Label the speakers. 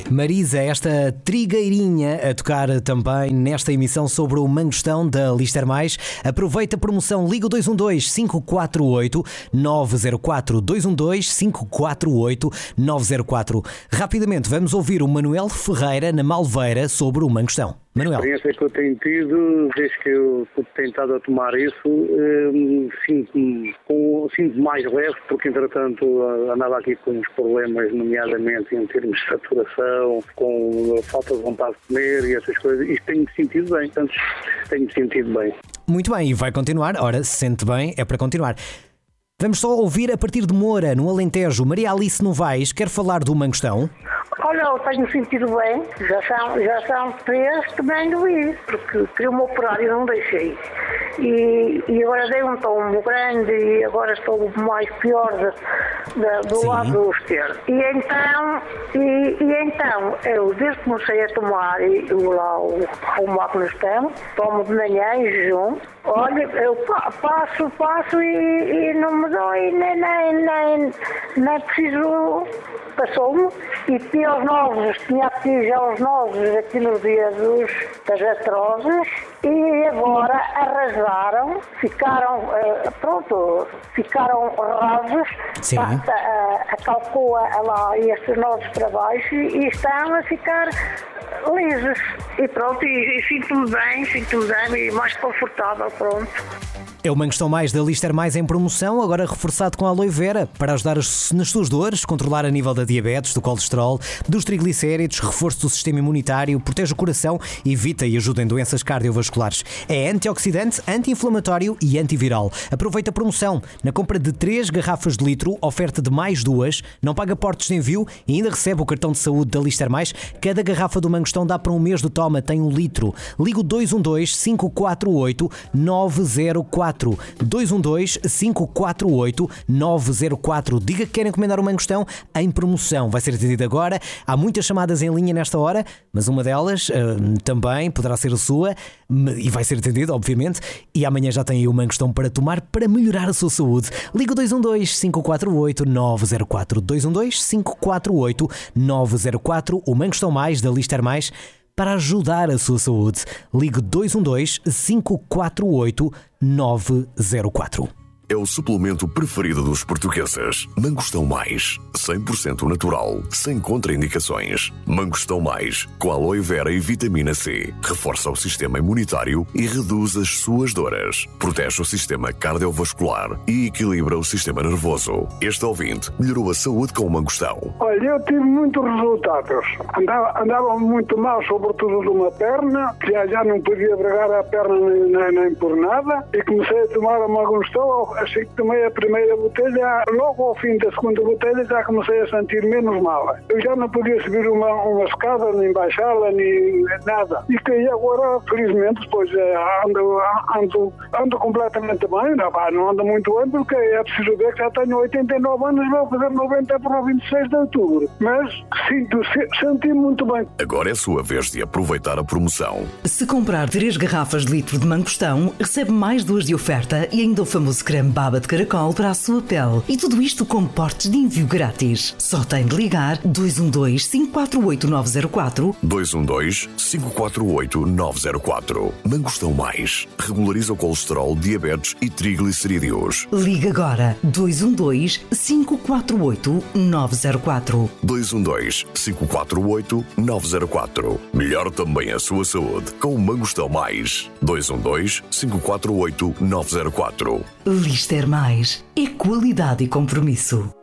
Speaker 1: Marisa, esta trigueirinha a tocar também nesta emissão sobre o Mangostão da Lister Mais. Aproveita a promoção Liga 212-548-904. 212-548-904. Rapidamente vamos ouvir o Manuel Ferreira na Malveira sobre o Mangostão. Manuel.
Speaker 2: A experiência que eu tenho tido, desde que eu tenho estado a tomar isso, sinto-me mais leve, porque entretanto andava aqui com uns problemas, nomeadamente em termos de saturação, com falta de vontade de comer e essas coisas, e tenho-me sentido bem, portanto, tenho-me sentido bem.
Speaker 1: Muito bem, e vai continuar. Ora, se sente bem, é para continuar. Vamos só ouvir a partir de Moura, no Alentejo. Maria Alice Novaes quer falar do Mangostão.
Speaker 3: Olha, eu tenho sentido bem, já são 3 que venho ir, porque queria me operar e não deixei. E agora dei um tombo grande e agora estou mais pior do lado esquerdo. E então, eu desde que comecei a tomar o Mangostão, tomo de manhã em jejum. Olha, eu passo e não me dói, nem preciso, passou-me. E tinha já os nozes aqui no dia das artroses e agora arrasaram, ficaram rasos, acalcou lá estes nozes para baixo e estão a ficar lisos. E pronto, e sinto-me bem e mais confortável, pronto.
Speaker 1: É o Mangostão Mais da Lister Mais em promoção, agora reforçado com a aloe vera, para ajudar nas suas dores, controlar a nível da diabetes, do colesterol, dos triglicéridos, reforço do sistema imunitário, protege o coração, evita e ajuda em doenças cardiovasculares. É antioxidante, anti-inflamatório e antiviral. Aproveita a promoção. Na compra de 3 garrafas de litro, oferta de mais 2, não paga portos de envio e ainda recebe o cartão de saúde da Lister Mais. Cada garrafa do Mangostão dá para um mês do Toma, tem 1 litro. Liga o 212-548-904. 212-548-904. Diga que quer encomendar o Mangostão em promoção. Vai ser atendido agora. Há muitas chamadas em linha nesta hora, mas uma delas também poderá ser a sua e vai ser atendido, obviamente. E amanhã já tem aí o Mangostão para tomar para melhorar a sua saúde. Liga o 212-548-904. 212-548-904. O Mangostão Mais da Lister Mais, para ajudar a sua saúde. Ligue 212-548-904.
Speaker 4: É o suplemento preferido dos portugueses. Mangostão Mais, 100% natural, sem contraindicações. Mangostão Mais, com aloe vera e vitamina C. Reforça o sistema imunitário e reduz as suas dores. Protege o sistema cardiovascular e equilibra o sistema nervoso. Este ouvinte melhorou a saúde com o Mangostão.
Speaker 5: Olha, eu tive muitos resultados. Andava muito mal, sobretudo de uma perna, que já não podia bregar a perna nem por nada, e comecei a tomar o Mangostão. Assim que tomei a primeira botelha, logo ao fim da segunda botelha já comecei a sentir menos mal. Eu já não podia subir uma escada, nem baixá-la, nem nada. E que agora, felizmente, depois ando completamente bem. Não ando muito bem, porque é preciso ver que já tenho 89 anos e vou fazer 90 para o 26 de outubro. Mas senti muito bem.
Speaker 4: Agora é a sua vez de aproveitar a promoção.
Speaker 6: Se comprar 3 garrafas de litro de Mangostão, recebe mais 2 de oferta e ainda o famoso creme baba de caracol para a sua pele. E tudo isto com portes de envio grátis. Só tem de ligar 212-548-904.
Speaker 4: 212-548-904. Mangostão Mais. Regulariza o colesterol, diabetes e triglicerídeos.
Speaker 6: Liga agora 212-548-904.
Speaker 4: 212-548-904. Melhor também a sua saúde com o Mangostão Mais. 212-548-904.
Speaker 6: Lister Mais é qualidade e compromisso.